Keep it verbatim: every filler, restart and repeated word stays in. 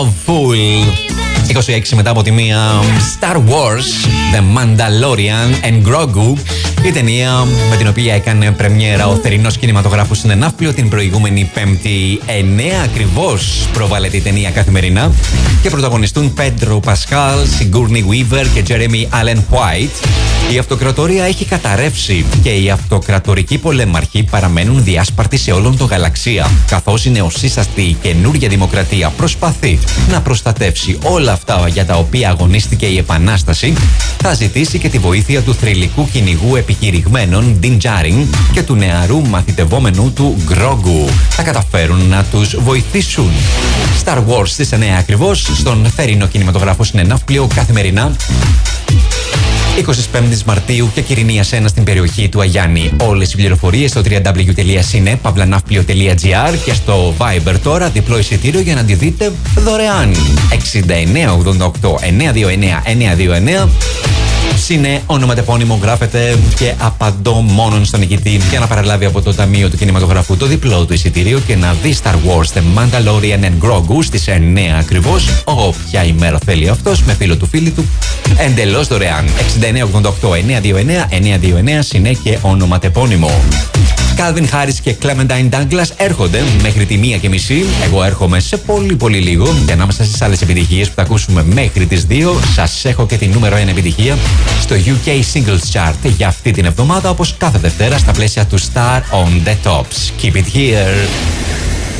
Fool. είκοσι έξι μετά από τη μία, Star Wars, The Mandalorian and Grogu. Η ταινία με την οποία έκανε πρεμιέρα ο θερινός κινηματογράφος στην Ενάφλιο την προηγούμενη Πέμπτη. εννέα ακριβώς προβάλλεται η ταινία καθημερινά και πρωταγωνιστούν Πέντρο Πασκάλ, Sigourney Weaver και Jeremy Allen White. Η αυτοκρατορία έχει καταρρεύσει και οι αυτοκρατορικοί πολέμαρχοι παραμένουν διάσπαρτοι σε όλον το γαλαξία. Καθώς η νεοσύστατη η καινούργια δημοκρατία προσπαθεί να προστατεύσει όλα αυτά για τα οποία αγωνίστηκε η Επανάσταση, θα ζητήσει και τη βοήθεια του θρυλικού κυνηγού επικηρυγμένων Din Djarin και του νεαρού μαθητευόμενου του Grogu. Θα καταφέρουν να τους βοηθήσουν. Star Wars στις εννέα ακριβώς, στον θερινό κινηματογράφο στην Ενάφλιο καθημερινά. εικοστή πέμπτη Μαρτίου και Κυρινία ένα στην περιοχή του Αγιάννη. Όλες οι πληροφορίες στο double-u double-u double-u τελεία cine pavlanavplio τελεία gr και στο Viber τώρα διπλό εισιτήριο για να τη δείτε δωρεάν. εξήντα εννέα ογδόντα οκτώ εννιακόσια είκοσι εννέα εννιακόσια είκοσι εννέα. Σινέ, ονοματεπώνυμο, γράφεται και απαντώ μόνον στον νικητή για να παραλάβει από το Ταμείο του Κινηματογραφού το διπλό του εισιτήριο και να δει Star Wars The Mandalorian and Grogu στις εννέα ακριβώς, όποια ημέρα θέλει αυτός, με φίλο του φίλη του, εντελώς δωρεάν. εξήντα εννέα ογδόντα οκτώ εννιακόσια είκοσι εννέα εννιακόσια είκοσι εννέα, Σινέ και ονοματεπώνυμο. Calvin Harris και Clementine Douglas έρχονται μέχρι τη μία και μισή. Εγώ έρχομαι σε πολύ πολύ λίγο. Και ανάμεσα στις άλλες επιτυχίες που θα ακούσουμε μέχρι τις δύο, σας έχω και την νούμερο ένα επιτυχία στο γιου κέι Singles Chart για αυτή την εβδομάδα, όπως κάθε Δευτέρα στα πλαίσια του Star on the Tops. Keep it here.